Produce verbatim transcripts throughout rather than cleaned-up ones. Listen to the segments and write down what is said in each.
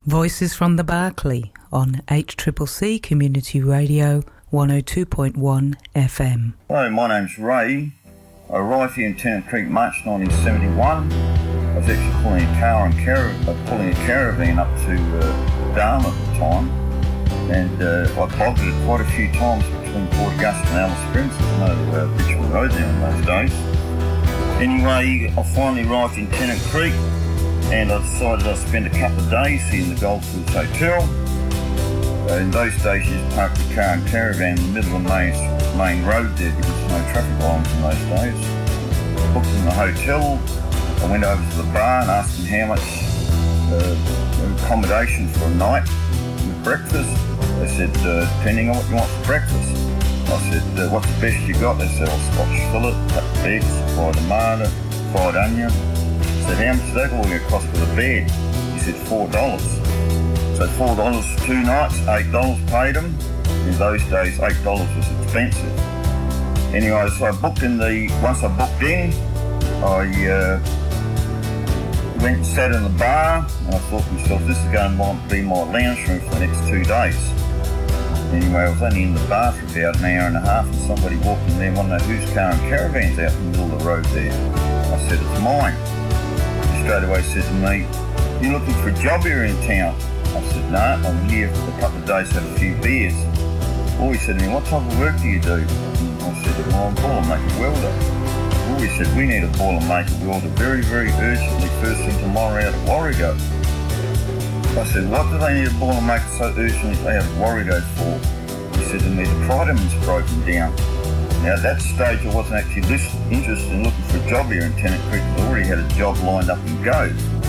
Voices from the Barclay on H C C C Community Radio one oh two point one F M. Hello, my name's Ray. I arrived here in Tennant Creek March nineteen seventy-one. I was actually pulling a car and caravan, uh, pulling a caravan up to uh, Darwin at the time, and uh, I bogged it quite a few times between Port Augusta and Alice Springs. There's no uh, Richmond Road there in those days. Anyway, I finally arrived in Tennant Creek, and I decided I'd spend a couple of days here in the Goldfields Hotel. Uh, in those days, you just parked the car and caravan in the middle of the main, main road there because there was no traffic lights in those days. Booked in the hotel. I went over to the bar and asked them how much uh, accommodation for a night with breakfast. They said, uh, depending on what you want for breakfast. I said, uh, what's the best you got? They said, oh, Scotch fillet, cut eggs, fried tomato, fried onion. I said, how much is that all going to cost for the bed? He said, four dollars. So four dollars for two nights, eight dollars paid them. In those days, eight dollars was expensive. Anyway, so I booked in the, once I booked in, I uh, went and sat in the bar, and I thought to myself, this is going to be my lounge room for the next two days. Anyway, I was only in the bar for about an hour and a half, and somebody walked in there, wanted to know whose car and caravan's out in the middle of the road there. I said, it's mine. He straight away said to me, you looking for a job here in town? I said, no, I'm here for a couple of days to have a few beers. Oh, he said to me, what type of work do you do? I said, well, I'm a boilermaker welder. Oh, he said, we need a boilermaker welder very, very urgently first thing tomorrow out at Warrego. I said, what do they need a boilermaker so urgently out at Warrego for? He said to me, the Cryderman's broken down. Now, at that stage, I wasn't actually interested in looking for a job here in Tennant Creek. I already had a job lined up and go.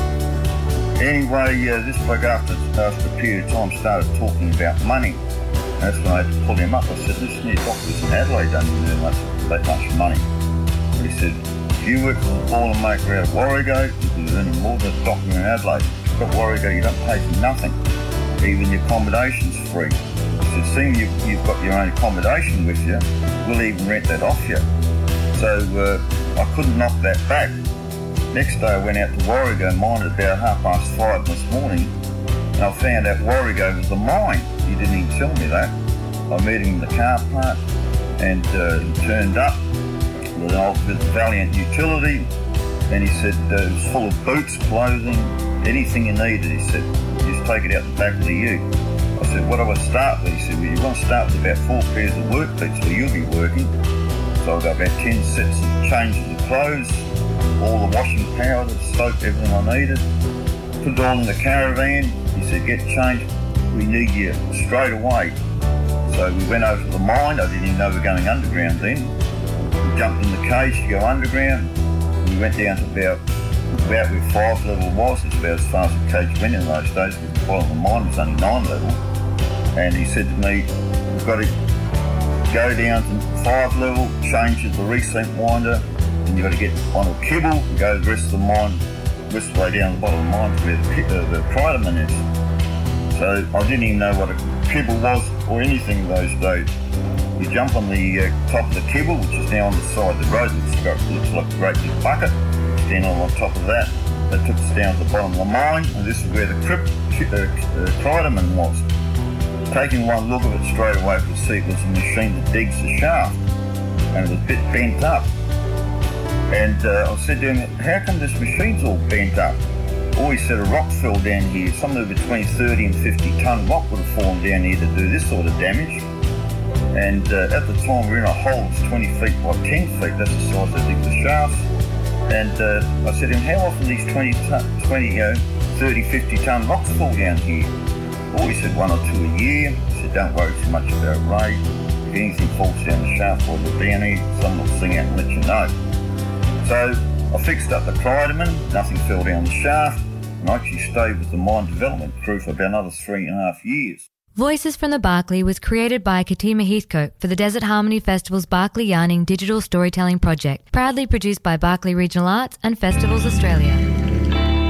Anyway, uh, this bloke after, after a period of time started talking about money. And that's when I had to pull him up. I said, listen here, doctors in Adelaide don't earn much, that much money. He said, if you work for a boilermaker out of Warrego, you'll be earning more than a doctor in Adelaide. At Warrego, you don't pay for nothing. Even your accommodation's free. He said, seeing you, you've got your own accommodation with you, we'll even rent that off you. So uh, I couldn't knock that back. Next day I went out to Warrego mine at about half past five this morning, and I found out Warrego was the mine. He didn't even tell me that. I met him in the car park, and uh, he turned up with an old with Valiant utility, and he said uh, it was full of boots, clothing, anything you needed. He said, just take it out the back of the ute. I said, what do I start with? He said, well, you want to start with about four pairs of work boots where you'll be working. So I got about ten sets of changes of clothes, all the washing powder, soap, everything I needed. Put it all in the caravan. He said, get changed. We need you straight away. So we went over to the mine. I didn't even know we were going underground then. We jumped in the cage to go underground. We went down to about, about where five level was. It's about as far as the cage went in those days, because the bottom of the mine was only nine level. And he said to me, we've got to go down to five level, change to the recent winder, and you've got to get on a kibble and go the rest of the mine, the rest of the way down the bottom of the mine to where the, uh, the Cryderman is. So I didn't even know what a kibble was or anything in those days. You jump on the uh, top of the kibble, which is now on the side of the road, which looks like a great big bucket. Stand on top of that. That took us down to the bottom of the mine, and this is where the crypt, uh, uh, Cryderman was. Taking one look at it straight away, I could see it was a machine that digs the shaft, and it was a bit bent up. And uh, I said to him, how come this machine's all bent up? Oh, he said, a rock fell down here. Somewhere between thirty and fifty tonne rock would have fallen down here to do this sort of damage. And uh, at the time, we were in a hole that's twenty feet by ten feet. That's the size they dig the shafts. And uh, I said to him, how often these twenty, twenty, uh, thirty, fifty tonne rocks fall down here? Oh, he said, one or two a year. He said, don't worry too much about Ray. If anything falls down the shaft or the down here, someone will sing out and let you know. So I fixed up the Cryderman, nothing fell down the shaft, and I actually stayed with the mine development crew for about another three and a half years. Voices from the Barclay was created by Katima Heathcote for the Desert Harmony Festival's Barclay Yarning Digital Storytelling Project, proudly produced by Barclay Regional Arts and Festivals Australia.